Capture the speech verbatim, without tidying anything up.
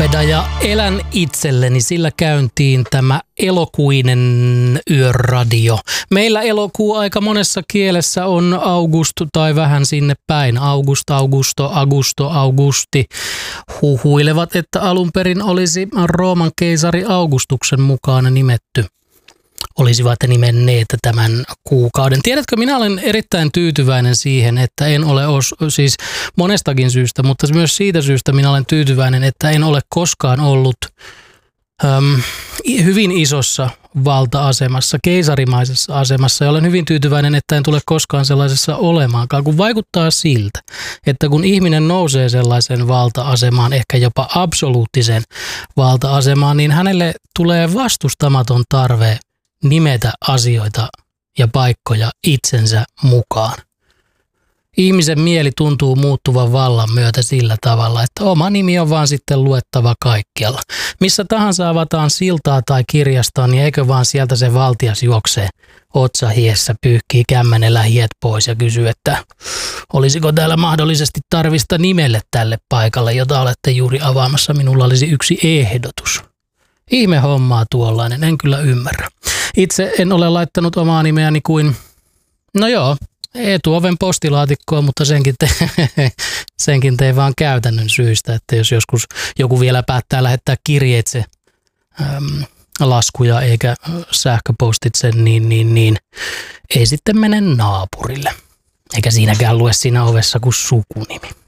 Andromeda ja Elän itselleni, sillä käyntiin tämä elokuinen yöradio. Meillä elokuu aika monessa kielessä on august tai vähän sinne päin. August, augusto, augusto, augusti. Huhuilevat, että alun perin olisi Rooman keisari Augustuksen mukaan nimetty. Olisivat nimenneet tämän kuukauden. Tiedätkö, minä olen erittäin tyytyväinen siihen, että en ole, os, siis monestakin syystä, mutta myös siitä syystä minä olen tyytyväinen, että en ole koskaan ollut äm, hyvin isossa valta-asemassa, keisarimaisessa asemassa. Ja olen hyvin tyytyväinen, että en tule koskaan sellaisessa olemaankaan, kun vaikuttaa siltä, että kun ihminen nousee sellaiseen valta-asemaan, ehkä jopa absoluuttisen valta-asemaan, niin hänelle tulee vastustamaton tarve nimetä asioita ja paikkoja itsensä mukaan. Ihmisen mieli tuntuu muuttuvan vallan myötä sillä tavalla, että oma nimi on vaan sitten luettava kaikkialla. Missä tahansa avataan siltaa tai kirjastoa, niin eikö vaan sieltä se valtias juoksee otsa hiessä, pyyhkii kämmenellä hiet pois ja kysyy, että olisiko täällä mahdollisesti tarvista nimelle tälle paikalle, jota olette juuri avaamassa. Minulla olisi yksi ehdotus. Ihme hommaa tuollainen, en kyllä ymmärrä. Itse en ole laittanut omaa nimeäni kuin, no joo, etuoven postilaatikkoa, mutta senkin, te, senkin tein vaan käytännön syistä, että jos joskus joku vielä päättää lähettää kirjeitse äm, laskuja eikä sähköpostitse, niin, niin, niin ei sitten mene naapurille. Eikä siinäkään lue siinä ovessa kuin sukunimi.